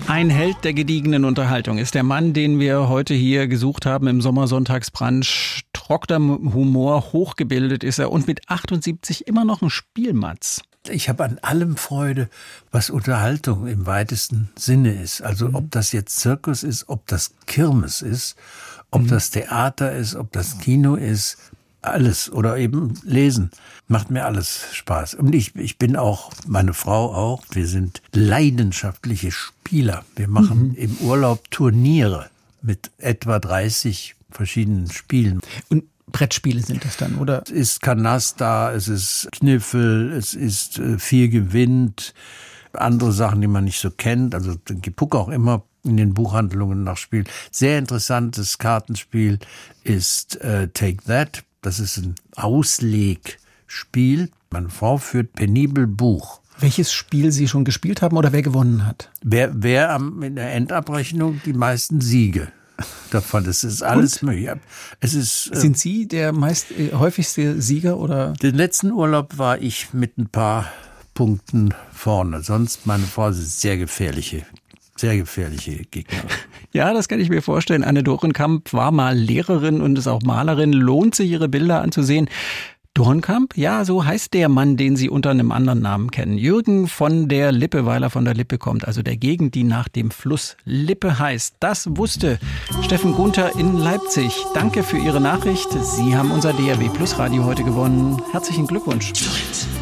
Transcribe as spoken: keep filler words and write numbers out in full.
Ein Held der gediegenen Unterhaltung ist der Mann, den wir heute hier gesucht haben im Sommersonntagsbrunch. Trockener Humor, hochgebildet ist er und mit achtundsiebzig immer noch ein Spielmatz. Ich habe an allem Freude, was Unterhaltung im weitesten Sinne ist. Also ob das jetzt Zirkus ist, ob das Kirmes ist, ob mhm. das Theater ist, ob das Kino ist, alles. Oder eben Lesen. Macht mir alles Spaß. Und ich, ich bin auch, meine Frau auch, wir sind leidenschaftliche Spieler. Wir machen mhm. im Urlaub Turniere mit etwa dreißig verschiedenen Spielen. Und Brettspiele sind das dann, oder? Es ist Kanasta, es ist Kniffel, es ist äh, viel gewinnt, andere Sachen, die man nicht so kennt. Also ich gucke auch immer in den Buchhandlungen nach Spielen. Sehr interessantes Kartenspiel ist äh, Take That. Das ist ein Auslegspiel. Meine Frau führt penibel Buch. Welches Spiel Sie schon gespielt haben oder wer gewonnen hat? Wer, wer am, in der Endabrechnung die meisten Siege davon. Das ist alles möglich. Es ist, Sind Sie der meist äh, häufigste Sieger oder? Den letzten Urlaub war ich mit ein paar Punkten vorne. Sonst meine Frau ist sehr gefährliche, sehr gefährliche Gegner. Ja, das kann ich mir vorstellen. Anne Dorenkamp war mal Lehrerin und ist auch Malerin. Lohnt sich, ihre Bilder anzusehen. Dorenkamp? Ja, so heißt der Mann, den Sie unter einem anderen Namen kennen. Jürgen von der Lippe, weil er von der Lippe kommt, also der Gegend, die nach dem Fluss Lippe heißt. Das wusste Steffen Gunther in Leipzig. Danke für Ihre Nachricht. Sie haben unser D R W Plus Radio heute gewonnen. Herzlichen Glückwunsch.